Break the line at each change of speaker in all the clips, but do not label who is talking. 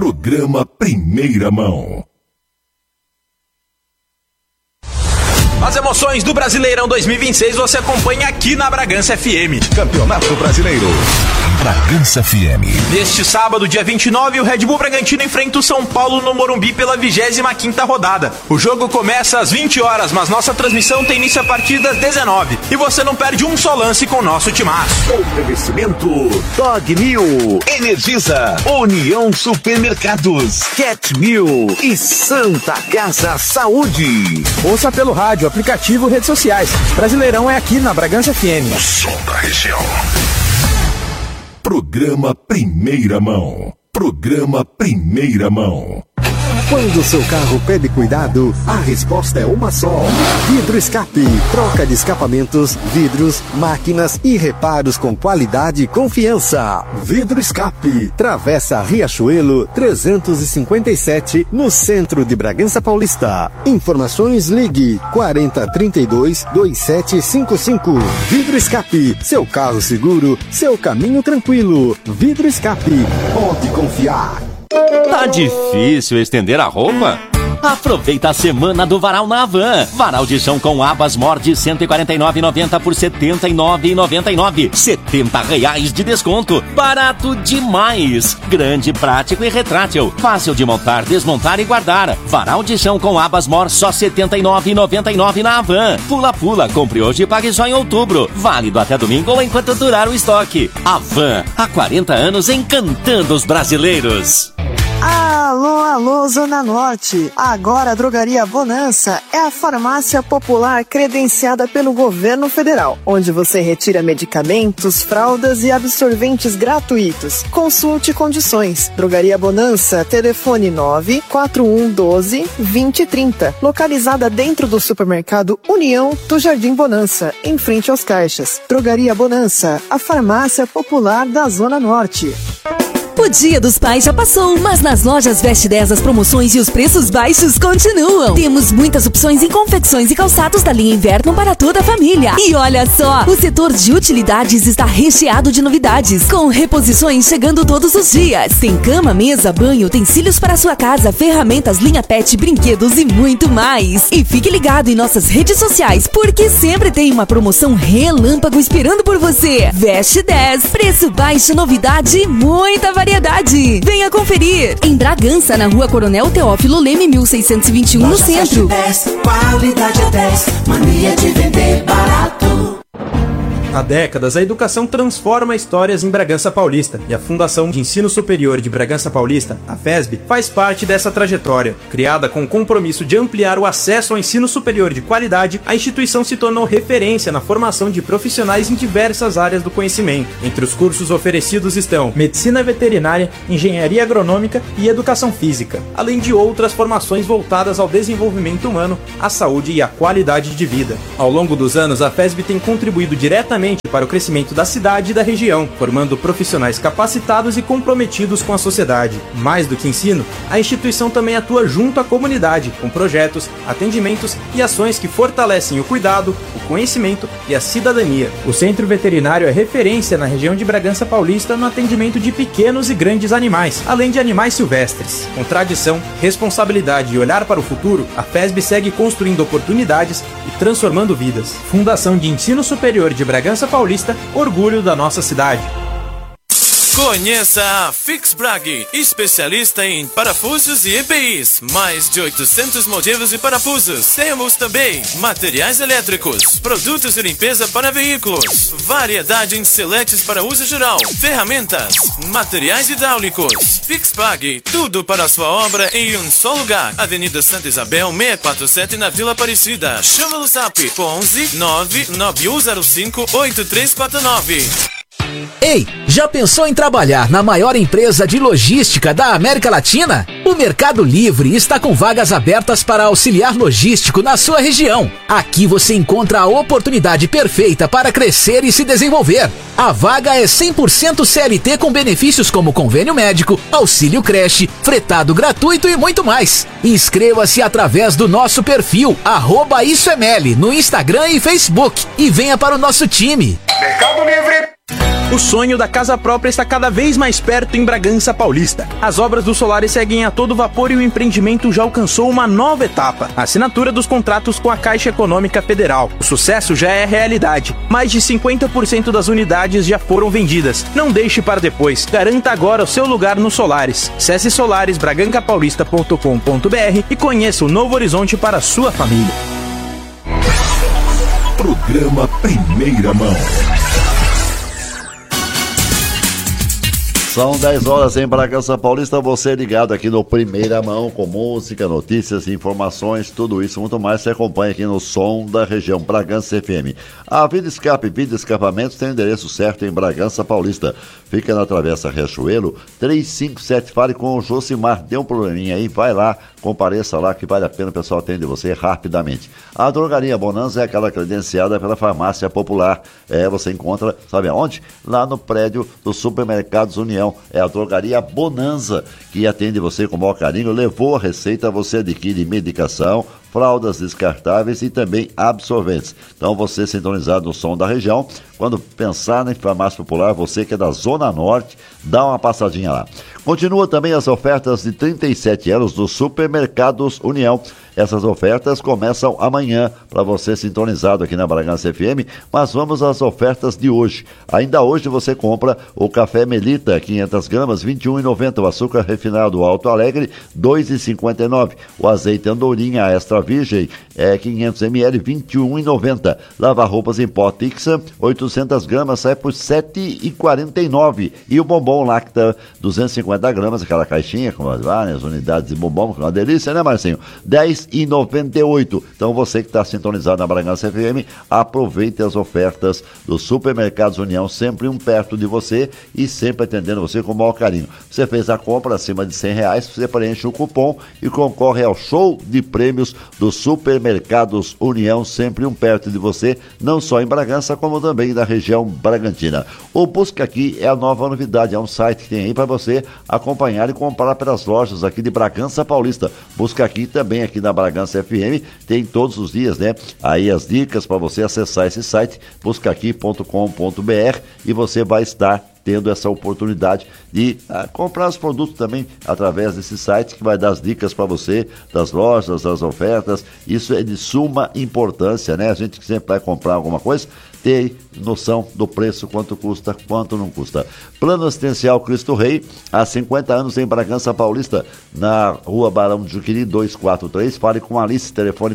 Programa Primeira Mão.
As emoções do Brasileirão 2026 você acompanha aqui na Bragança FM.
Campeonato Brasileiro. Bragança FM.
Neste sábado, dia 29, o Red Bull Bragantino enfrenta o São Paulo no Morumbi pela 25ª rodada. O jogo começa às 20 horas, mas nossa transmissão tem início a partir das 19. E você não perde um só lance com o nosso timaço.
Oferecimento Dog New, Energisa, União Supermercados, Cat New e Santa Casa Saúde.
Ouça pelo rádio, aplicativo, redes sociais. Brasileirão é aqui na Bragança FM.
O som da região. Programa Primeira Mão. Programa Primeira Mão.
Quando seu carro pede cuidado, a resposta é uma só. Vidro Escape. Troca de escapamentos, vidros, máquinas e reparos com qualidade e confiança. Vidro Escape. Travessa Riachuelo 357, no centro de Bragança Paulista. Informações, ligue 4032-2755. Vidro Escape. Seu carro seguro, seu caminho tranquilo. Vidro Escape. Pode confiar.
Tá difícil estender a roupa? Aproveita a semana do Varal na Havan. Varal de chão com abas Mor de R$ 149,90 por R$ 79,99. R$70 de desconto. Barato demais. Grande, prático e retrátil. Fácil de montar, desmontar e guardar. Varal de chão com abas Mor só R$ 79,99 na Havan. Pula, compre hoje e pague só em outubro. Válido até domingo ou enquanto durar o estoque. Havan, há 40 anos encantando os brasileiros.
Alô, Zona Norte. Agora a Drogaria Bonança é a farmácia popular credenciada pelo governo federal, onde você retira medicamentos, fraldas e absorventes gratuitos. Consulte condições. Drogaria Bonança, telefone 94112-2030. Localizada dentro do supermercado União do Jardim Bonança, em frente aos caixas. Drogaria Bonança, a farmácia popular da Zona Norte.
O Dia dos Pais já passou, mas nas lojas Veste 10 as promoções e os preços baixos continuam. Temos muitas opções em confecções e calçados da linha inverno para toda a família. E olha só, o setor de utilidades está recheado de novidades, com reposições chegando todos os dias. Tem cama, mesa, banho, utensílios para sua casa, ferramentas, linha pet, brinquedos e muito mais. E fique ligado em nossas redes sociais, porque sempre tem uma promoção relâmpago esperando por você. Veste 10, preço baixo, novidade e muita variedade. Venha conferir. Em Bragança, na Rua Coronel Teófilo Leme, 1621, no centro.
10, qualidade é 10, mania de vender barato.
Há décadas, a educação transforma histórias em Bragança Paulista, e a Fundação de Ensino Superior de Bragança Paulista, a FESB, faz parte dessa trajetória. Criada com o compromisso de ampliar o acesso ao ensino superior de qualidade, a instituição se tornou referência na formação de profissionais em diversas áreas do conhecimento. Entre os cursos oferecidos estão Medicina Veterinária, Engenharia Agronômica e Educação Física, além de outras formações voltadas ao desenvolvimento humano, à saúde e à qualidade de vida. Ao longo dos anos, a FESB tem contribuído diretamente para o crescimento da cidade e da região, formando profissionais capacitados e comprometidos com a sociedade. Mais do que ensino, a instituição também atua junto à comunidade, com projetos, atendimentos e ações que fortalecem o cuidado, o conhecimento e a cidadania. O Centro Veterinário é referência na região de Bragança Paulista no atendimento de pequenos e grandes animais, além de animais silvestres. Com tradição, responsabilidade e olhar para o futuro, a FESB segue construindo oportunidades e transformando vidas. Fundação de Ensino Superior de Bragança Paulista, orgulho da nossa cidade.
Conheça a Fixbrag, especialista em parafusos e EPIs. Mais de 800 modelos e parafusos. Temos também materiais elétricos, produtos de limpeza para veículos, variedade em seletes para uso geral, ferramentas, materiais hidráulicos. Fixbrag, tudo para a sua obra em um só lugar. Avenida Santa Isabel, 647, na Vila Aparecida. Chama no zap 11 99105 8349.
Ei, já pensou em trabalhar na maior empresa de logística da América Latina? O Mercado Livre está com vagas abertas para auxiliar logístico na sua região. Aqui você encontra a oportunidade perfeita para crescer e se desenvolver. A vaga é 100% CLT com benefícios como convênio médico, auxílio creche, fretado gratuito e muito mais. Inscreva-se através do nosso perfil @IsoEML no Instagram e Facebook e venha para o nosso time.
Mercado Livre.
O sonho da casa própria está cada vez mais perto em Bragança Paulista. As obras do Solaris seguem a todo vapor e o empreendimento já alcançou uma nova etapa: a assinatura dos contratos com a Caixa Econômica Federal. O sucesso já é realidade. Mais de 50% das unidades já foram vendidas. Não deixe para depois. Garanta agora o seu lugar no Solaris. Acesse solarisbragancapaulista.com.br e conheça o novo horizonte para a sua família.
Programa Primeira Mão.
São 10 horas em Bragança Paulista, você ligado aqui no Primeira Mão, com música, notícias, informações, tudo isso, muito mais, você acompanha aqui no Som da Região, Bragança FM. A Vida Escapamentos tem o endereço certo em Bragança Paulista. Fica na Travessa Riachuelo, 357, fale com o Josimar, deu um probleminha aí, vai lá, compareça lá que vale a pena, o pessoal atende você rapidamente. A Drogaria Bonanza é aquela credenciada pela Farmácia Popular, você encontra, sabe aonde? Lá no prédio dos Supermercados União. É a Drogaria Bonanza que atende você com o maior carinho, levou a receita, você adquire medicação, fraldas descartáveis e também absorventes. Então você sintonizado no Som da Região, quando pensar na Farmácia Popular, você que é da Zona Norte, dá uma passadinha lá. Continua também as ofertas de 37 anos dos Supermercados União. Essas ofertas começam amanhã, para você sintonizado aqui na Bragança FM, mas vamos às ofertas de hoje. Ainda hoje você compra o café Melita, 500 gramas, R$ 21,90. O açúcar refinado Alto Alegre, R$ 2,59. O azeite Andorinha Extra Virgem, 500 ml, R$ 21,90. Lava-roupas em pó Tixa, 800 gramas, sai por R$ 7,49. E o bombom Lacta, 250 gramas, aquela caixinha com as várias unidades de bombom, que é uma delícia, né, Marcinho? R$10,98. Então você que está sintonizado na Bragança FM, aproveite as ofertas dos Supermercados União, sempre um perto de você e sempre atendendo você com o maior carinho. Você fez a compra acima de R$100, você preenche o cupom e concorre ao show de prêmios dos Supermercados União, sempre um perto de você, não só em Bragança, como também na região Bragantina. O Busca Aqui é a nova novidade, é um site que tem aí para você acompanhar e comprar pelas lojas aqui de Bragança Paulista. Busca Aqui também aqui na Bragança FM, tem todos os dias, né? Aí as dicas para você acessar esse site, buscaqui.com.br, e você vai estar tendo essa oportunidade de comprar os produtos também através desse site, que vai dar as dicas para você das lojas, das ofertas. Isso é de suma importância, né? A gente que sempre vai comprar alguma coisa, ter noção do preço, quanto custa, quanto não custa. Plano Assistencial Cristo Rei, há 50 anos em Bragança Paulista, na Rua Barão de Juqueri 243, fale com a Alice, telefone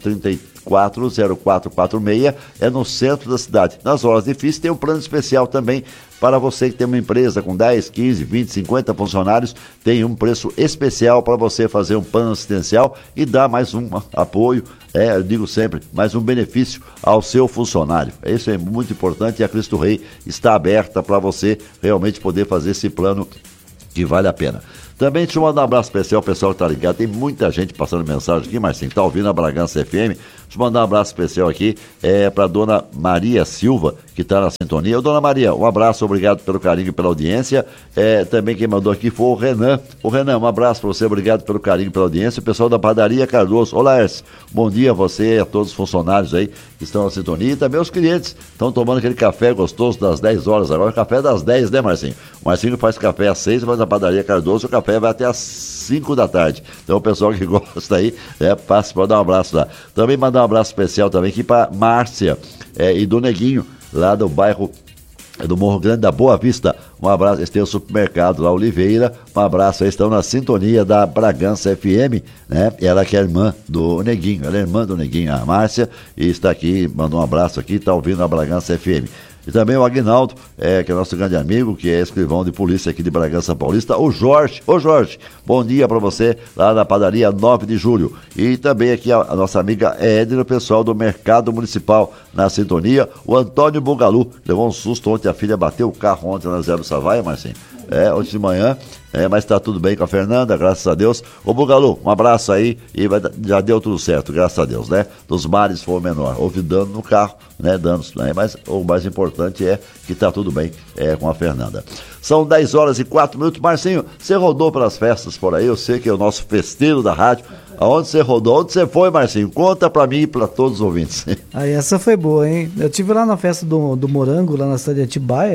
4034-0446, é no centro da cidade. Nas horas difíceis tem um plano especial também para você que tem uma empresa com 10, 15, 20, 50 funcionários, tem um preço especial para você fazer um plano assistencial e dar mais um apoio, eu digo sempre, mais um benefício ao seu funcionário. Isso é muito importante e a Cristo Rei está aberta para você realmente poder fazer esse plano que vale a pena. Também deixa eu mandar um abraço especial ao pessoal que está ligado. Tem muita gente passando mensagem aqui, Marcinho, está ouvindo a Bragança FM. Deixa eu mandar um abraço especial aqui para a dona Maria Silva, que está na sintonia. Ô, dona Maria, um abraço, obrigado pelo carinho e pela audiência. Também quem mandou aqui foi o Renan. Ô, Renan, um abraço para você, obrigado pelo carinho e pela audiência. O pessoal da Padaria Cardoso. Olá, Erce, bom dia a você e a todos os funcionários aí que estão na sintonia. E também os clientes estão tomando aquele café gostoso das 10 horas agora. Café das 10, né, Marcinho? O Marcinho faz café às 6, mas na Padaria Cardoso o café vai até às 5 da tarde. Então o pessoal que gosta aí, passa para dar um abraço lá. Também mandar um abraço especial também aqui para Márcia e do Neguinho, lá do bairro do Morro Grande da Boa Vista. Um abraço, eles têm o supermercado lá, Oliveira. Um abraço, eles estão na sintonia da Bragança FM, né? Ela que é irmã do Neguinho, ela é irmã do Neguinho, a Márcia, e está aqui, mandou um abraço aqui, está ouvindo a Bragança FM. E também o Aguinaldo, que é nosso grande amigo, que é escrivão de polícia aqui de Bragança Paulista. O Jorge, bom dia para você lá na Padaria 9 de Julho. E também aqui a nossa amiga Edna, o pessoal do Mercado Municipal na sintonia. O Antônio Bugalu, levou um susto ontem, a filha bateu o carro ontem na Zero Savaia, Marcinho. Hoje de manhã, mas está tudo bem com a Fernanda, graças a Deus. Ô Bugalu, um abraço aí e já deu tudo certo, graças a Deus, né? Dos males foi o menor, houve dano no carro, né? Danos, né? Mas o mais importante é que está tudo bem com a Fernanda. São 10 horas e 4 minutos. Marcinho, você rodou pelas festas por aí, eu sei que é o nosso festeiro da rádio. Aonde você rodou? Onde você foi, Marcinho? Conta pra mim e pra todos os ouvintes.
Aí essa foi boa, hein? Eu estive lá na festa do Morango, lá na cidade de Atibaia.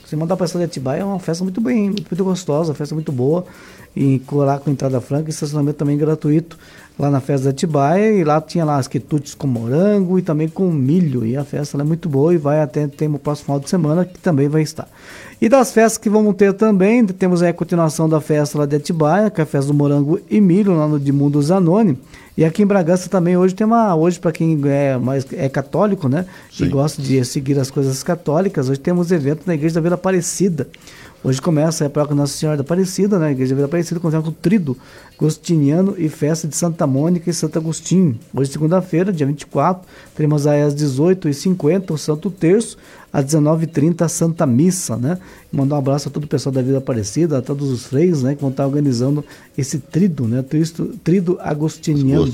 Semana da Paixão de Atibaia é uma festa muito gostosa, uma festa muito boa, e lá com entrada franca e estacionamento também gratuito lá na festa de Atibaia, e lá tinha lá as quitutes com morango e também com milho, e a festa é muito boa e vai até o próximo final de semana que também vai estar. E das festas que vamos ter também, temos aí a continuação da festa lá de Atibaia, que é a festa do morango e milho lá no Edmundo Zanoni. E aqui em Bragança também hoje hoje para quem é católico, né? Sim. E gosta de seguir as coisas católicas, hoje temos evento na Igreja da Vila Aparecida. Hoje começa a Paróquia Nossa Senhora da Aparecida, né? A Igreja da Vila Aparecida, com o Trido Agostiniano e festa de Santa Mônica e Santo Agostinho. Hoje, segunda-feira, dia 24, teremos aí às 18h50 o Santo Terço, às 19h30 a Santa Missa, né? E mandar um abraço a todo o pessoal da Vila Aparecida, a todos os freios, né? Que vão estar organizando esse trido, né? Trido Agostiniano.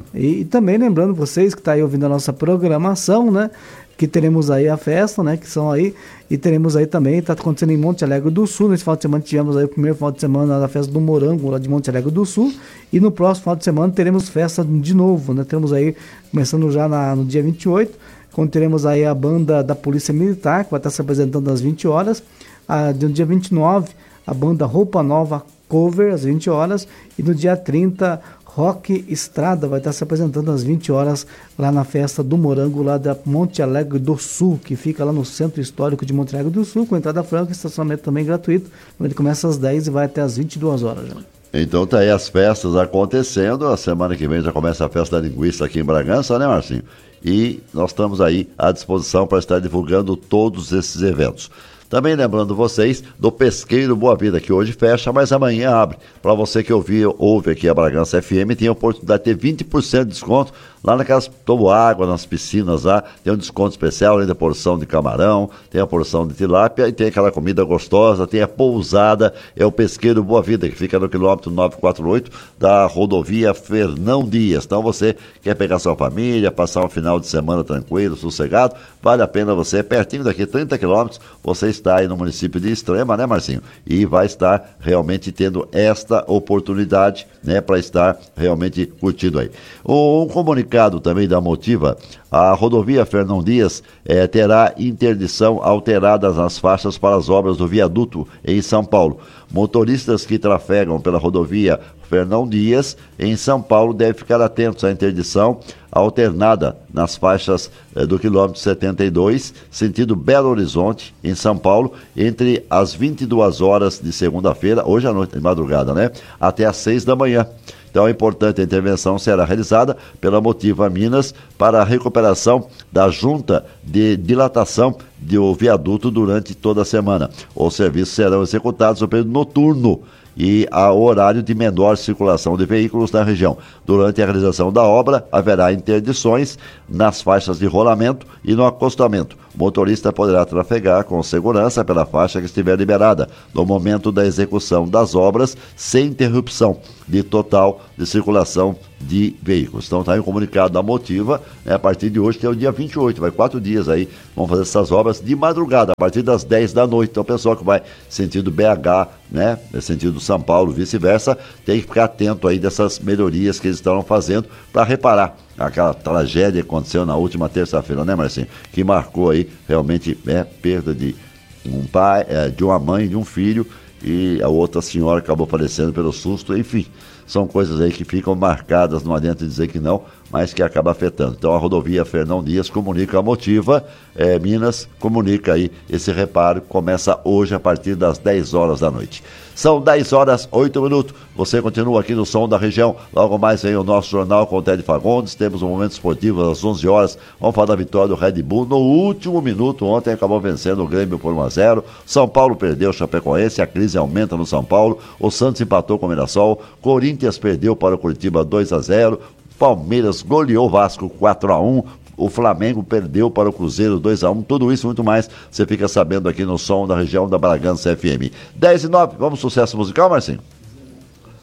E também lembrando vocês que estão aí ouvindo a nossa programação, né? Que teremos aí a festa, né, que são aí, e teremos aí também, está acontecendo em Monte Alegre do Sul, nesse final de semana tivemos aí o primeiro final de semana da festa do Morango, lá de Monte Alegre do Sul, e no próximo final de semana teremos festa de novo, né, temos aí, começando já no dia 28, quando teremos aí a banda da Polícia Militar, que vai estar se apresentando às 20 horas, no dia 29, a banda Roupa Nova Cover, às 20 horas, e no dia 30, Rock Estrada vai estar se apresentando às 20 horas lá na festa do Morango, lá da Monte Alegre do Sul, que fica lá no Centro Histórico de Monte Alegre do Sul, com entrada franca e estacionamento também gratuito. Ele começa às 10 e vai até às 22 horas. Já.
Então tá aí as festas acontecendo. A semana que vem já começa a festa da linguiça aqui em Bragança, né, Marcinho? E nós estamos aí à disposição para estar divulgando todos esses eventos. Também lembrando vocês do Pesqueiro Boa Vida, que hoje fecha, mas amanhã abre. Para você que ouve aqui a Bragança FM, tem a oportunidade de ter 20% de desconto lá naquelas água nas piscinas lá, tem um desconto especial, além da porção de camarão, tem a porção de tilápia e tem aquela comida gostosa, tem a pousada, é o Pesqueiro Boa Vida, que fica no quilômetro 948 da rodovia Fernão Dias. Então você quer pegar sua família, passar um final de semana tranquilo, sossegado, vale a pena você, pertinho daqui, 30 quilômetros, você está aí no município de Extrema, né, Marcinho? E vai estar realmente tendo esta oportunidade, né, para estar realmente curtindo aí. Um comunicado também da Motiva, a rodovia Fernão Dias terá interdição alterada nas faixas para as obras do viaduto em São Paulo. Motoristas que trafegam pela rodovia Fernão Dias em São Paulo devem ficar atentos à interdição alternada nas faixas do quilômetro 72, sentido Belo Horizonte, em São Paulo, entre as 22 horas de segunda-feira, hoje à noite, de madrugada, né? Até às 6 da manhã. Então é importante, a intervenção será realizada pela Motiva Minas para a recuperação da junta de dilatação do viaduto durante toda a semana. Os serviços serão executados no período noturno e ao horário de menor circulação de veículos na região. Durante a realização da obra, haverá interdições nas faixas de rolamento e no acostamento. O motorista poderá trafegar com segurança pela faixa que estiver liberada no momento da execução das obras, sem interrupção de total de circulação de veículos. Então está aí o comunicado da Motiva, né, a partir de hoje, que é o dia 28, vai 4 dias aí, vão fazer essas obras de madrugada, a partir das 10 da noite. Então o pessoal que vai sentido BH, né, sentido São Paulo, vice-versa, tem que ficar atento aí dessas melhorias que eles estão fazendo para reparar aquela tragédia que aconteceu na última terça-feira, né, Marcinho? Que marcou aí realmente perda de um pai, de uma mãe, de um filho, e a outra senhora acabou falecendo pelo susto. Enfim, são coisas aí que ficam marcadas, não adianta dizer que não, mas que acaba afetando. Então a rodovia Fernão Dias comunica a Motiva, Minas comunica aí esse reparo que começa hoje a partir das 10 horas da noite. São 10 horas, 8 minutos. Você continua aqui no Som da Região. Logo mais vem o nosso jornal com o Ted Fagundes. Temos um momento esportivo às 11 horas. Vamos falar da vitória do Red Bull no último minuto. Ontem acabou vencendo o Grêmio por 1-0. São Paulo perdeu o Chapecoense. A crise aumenta no São Paulo. O Santos empatou com o Mirassol. Corinthians perdeu para o Curitiba 2-0. Palmeiras goleou o Vasco 4-1. O Flamengo perdeu para o Cruzeiro 2-1, tudo isso e muito mais, você fica sabendo aqui no Som da Região da Bragança FM. 10 e 9, vamos sucesso musical, Marcinho?